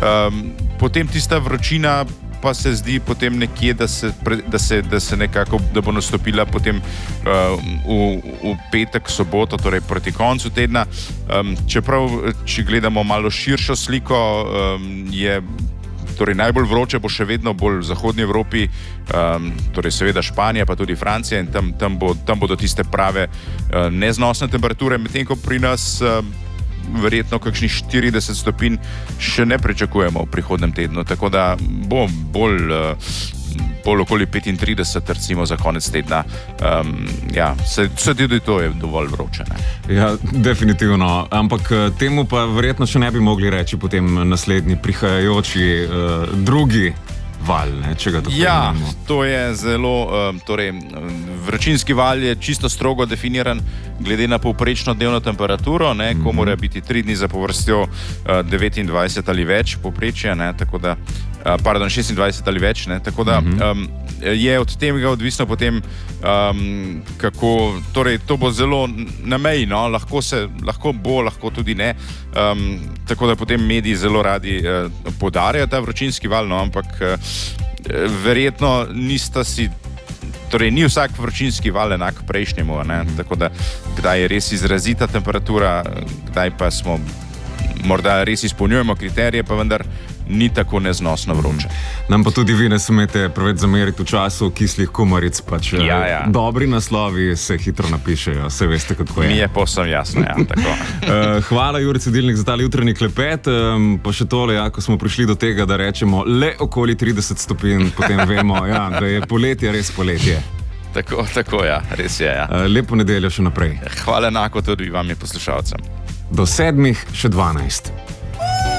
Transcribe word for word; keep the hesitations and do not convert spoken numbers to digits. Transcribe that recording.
Um, potem tista vročina pa se zdi potem nekje, da se, da se, da se nekako, da bo nastopila potem uh, v, v petek, soboto, torej proti koncu tedna. Um, čeprav, če gledamo malo širšo sliko, um, je torej najbolj vroče bo še vedno bolj v zahodnji Evropi, um, torej seveda Španija, pa tudi Francija in tam, tam, bo, tam bodo tiste prave uh, neznosne temperature, medtem ko pri nas uh, verjetno kakšnih štirideset stopinj še ne pričakujemo v prihodnem tednu, tako da bo bolj, bolj okoli petintrideset recimo za konec tedna. Um, ja, se, se tudi to je dovolj vroče. Ne? Ja, definitivno, ampak temu pa verjetno še ne bi mogli reči potem naslednji prihajajoči uh, drugi val, ne, če ga tako ja, imamo. To je zelo, um, torej, vročinski val je čisto strogo definiran glede na povprečno dnevno temperaturo, ne, ko mm-hmm. mora biti tri dni zapovrstjo uh, devetindvajset ali več povprečja, ne, tako da, uh, pardon, šestindvajset ali več, ne, tako da mm-hmm. um, je od tega odvisno potem, um, kako, torej, to bo zelo na meji, no, lahko se, lahko bo, lahko tudi ne, um, tako da potem mediji zelo radi uh, podarjajo ta vročinski val, no, ampak uh, verjetno nista si, torej ni vsak vročinski val enak prejšnjemu, ne? Tako da kdaj je res izrazita temperatura, kdaj pa smo, morda res izpolnjujemo kriterije, pa vendar ni tako neznosno vroče. Nam pa tudi vi ne smete preveč zameriti v času kislih kumaric, pač ja, ja. Dobri naslovi se hitro napišejo, se veste kako je. Mi je povsem jasno, ja, tako. Hvala Jure Cedilnik za tale jutranji klepet, pa še tole, ja, ko smo prišli do tega, da rečemo le okoli trideset stopinj, potem vemo, ja, da je poletje res poletje. Tako, tako, ja, res je, ja. Lepo nedeljo še naprej. Hvala enako tudi vam je poslušalcem. Do sedmih še dvanajst.